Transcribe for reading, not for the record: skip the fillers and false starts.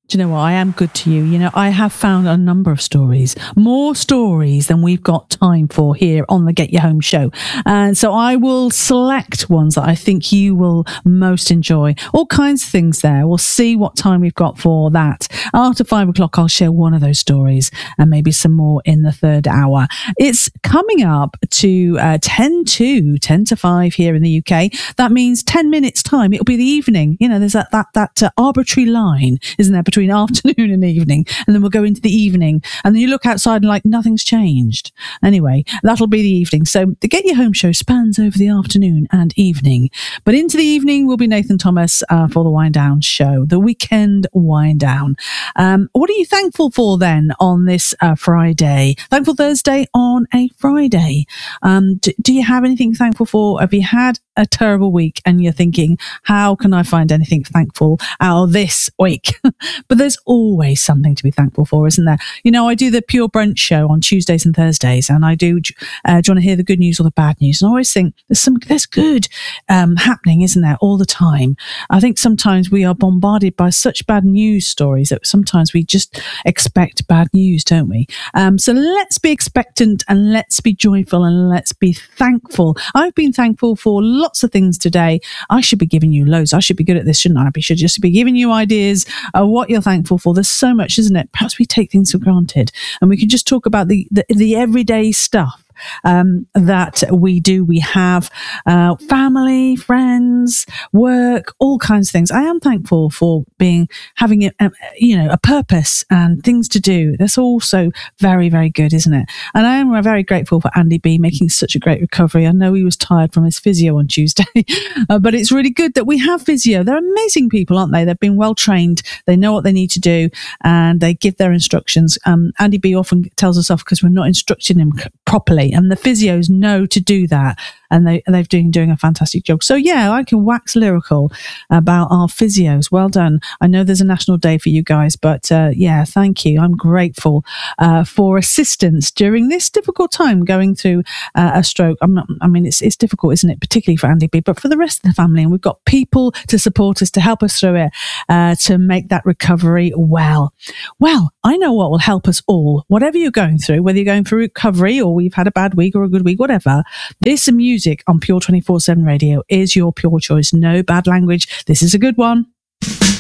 Do you know what? I am good to you. You know, I have found a number of stories, more stories than we've got time for here on the Get You Home show. And so I will select ones that I think you will most enjoy. All kinds of things there. We'll see what time we've got for that. After 5 o'clock, I'll share one of those stories and maybe some more in the third hour. It's coming up to 10 to 5 here in the UK. That means 10 minutes time. It'll be the evening. You know, there's that arbitrary line, isn't there, between afternoon and evening, and then we'll go into the evening, and then you look outside and like nothing's changed. Anyway, that'll be the evening. So the Get You Home show spans over the afternoon and evening, but into the evening will be Nathan Thomas for the Wind Down show, the weekend wind down. What are you thankful for then on this Friday? Thankful Thursday on a Friday. Do you have anything thankful for? Have you had a terrible week and you're thinking, how can I find anything thankful out of this week? But there's always something to be thankful for, isn't there? You know, I do the Pure Brunch show on Tuesdays and Thursdays, and I do you want to hear the good news or the bad news? And I always think there's good happening, isn't there, all the time? I think sometimes we are bombarded by such bad news stories that sometimes we just expect bad news, don't we? So let's be expectant and let's be joyful and let's be thankful. I've been thankful for lots of things today. I should be giving you loads. I should be good at this, shouldn't I? I should just be giving you ideas of what you're thankful for. There's so much, isn't it? Perhaps we take things for granted and we can just talk about the everyday stuff that we have family, friends, work, all kinds of things. I am thankful for having a purpose and things to do. That's also very, very good, isn't it? And I am very grateful for Andy B making such a great recovery. I know he was tired from his physio on Tuesday, but it's really good that we have physio. They're amazing people, aren't they? They've been well trained. They know what they need to do and they give their instructions. Andy B often tells us off because we're not instructing him properly, and the physios know to do that, and they're doing a fantastic job. So yeah, I can wax lyrical about our physios. Well done. I know there's a national day for you guys, but yeah, thank you. I'm grateful for assistance during this difficult time going through a stroke. It's difficult, isn't it? Particularly for Andy B, but for the rest of the family. And we've got people to support us, to help us through it, to make that recovery well. Well, I know what will help us all. Whatever you're going through, whether you're going through recovery or we've had a bad week or a good week, whatever, this music on Pure 24/7 Radio is your pure choice. No bad language. This is a good one.